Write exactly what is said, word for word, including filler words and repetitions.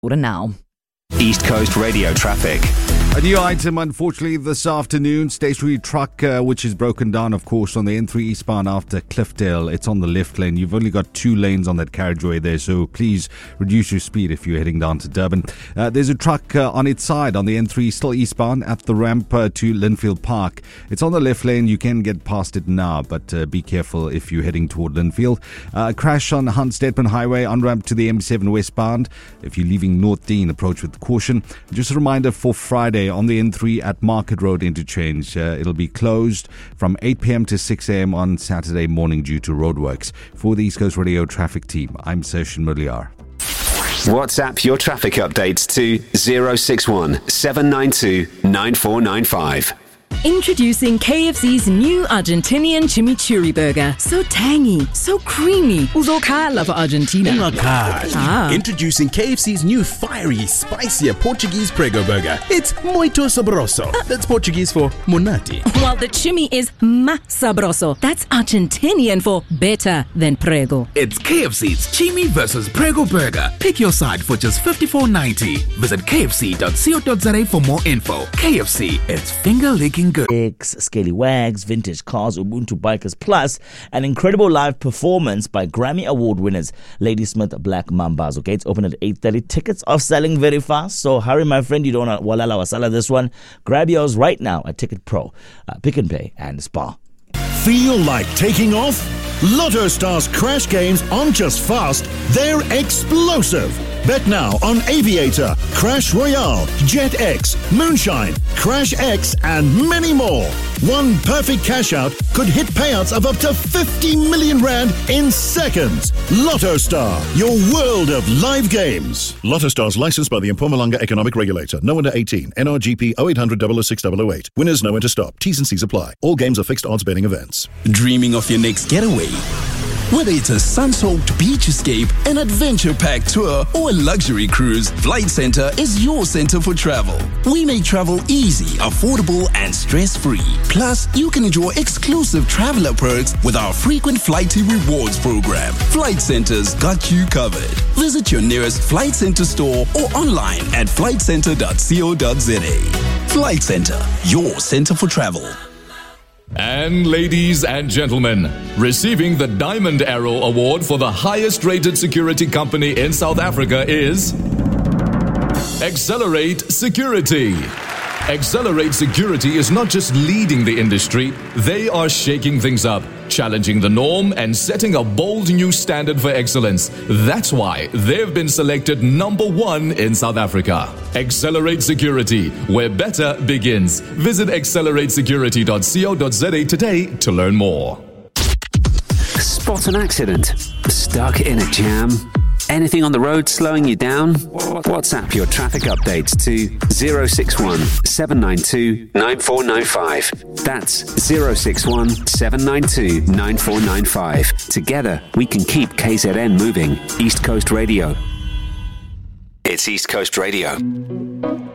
Order now. East Coast Radio traffic. A new item, unfortunately, this afternoon. Stationary truck, uh, which is broken down, of course, on the N three eastbound after Cliffdale. It's on the left lane. You've only got two lanes on that carriageway there, so please reduce your speed if you're heading down to Durban. Uh, there's a truck uh, on its side on the N three, still eastbound at the ramp uh, to Linfield Park. It's on the left lane. You can get past it now, but uh, be careful if you're heading toward Linfield. Uh, crash on Hans Stedman Highway on ramp to the M seven westbound. If you're leaving North Dean, approach with caution. Just a reminder for Friday on the N three at Market Road interchange. Uh, it'll be closed from eight p.m. to six a.m. on Saturday morning due to roadworks. For the East Coast Radio traffic team, I'm Session Mudliar. WhatsApp your traffic updates to zero six one seven nine two nine four nine five. Introducing K F C's new Argentinian chimichurri burger. So tangy, so creamy. Uzokhala for Argentina. Ah. Introducing K F C's new fiery, spicier Portuguese prego burger. It's muito sabroso. That's Portuguese for monati. While the chimi is más sabroso. That's Argentinian for better than prego. It's K F C's Chimi versus Prego Burger. Pick your side for just fifty-four ninety. Visit k f c dot co dot za for more info. K F C, it's finger-licking good. X, Scaly Wags, Vintage Cars, Ubuntu Bikers Plus, an incredible live performance by Grammy Award winners Ladysmith Black Mambas. Okay, it's open at eight thirty. Tickets are selling very fast, so hurry, my friend. You don't want to walala wasala this one. Grab yours right now at Ticket Pro, uh, Pick and Pay, and Spar. Feel like taking off? Lotto Stars Crash Games aren't just fast, they're explosive. Bet now on Aviator, Crash Royale, Jet X, Moonshine, Crash X, and many more. One perfect cash out could hit payouts of up to fifty million rand in seconds. Lotto Star, your world of live games. Lotto Stars licensed by the Mpumalanga Economic Regulator. No under eighteen. N R G P oh eight hundred, double oh six, double oh eight. Winners know when to stop. T's and C's apply. All games are fixed odds betting events. Dreaming of your next getaway? Whether it's a sun-soaked beach escape, an adventure-packed tour, or a luxury cruise, Flight Centre is your centre for travel. We make travel easy, affordable, and stress-free. Plus, you can enjoy exclusive traveler perks with our frequent Flighty Rewards program. Flight Centre's got you covered. Visit your nearest Flight Centre store or online at flight centre dot co dot za. Flight Centre, your centre for travel. And ladies and gentlemen, receiving the Diamond Arrow Award for the highest rated security company in South Africa is Accelerate Security. Accelerate Security is not just leading the industry, they are shaking things up, challenging the norm and setting a bold new standard for excellence. That's why they've been selected number one in South Africa. Accelerate Security, where better begins. Visit accelerate security dot co dot za today to learn more. Spot an accident? Stuck in a jam? Anything on the road slowing you down? WhatsApp your traffic updates to zero six one seven nine two nine four nine five. That's zero six one seven nine two nine four nine five. Together, we can keep K Z N moving. East Coast Radio. It's East Coast Radio.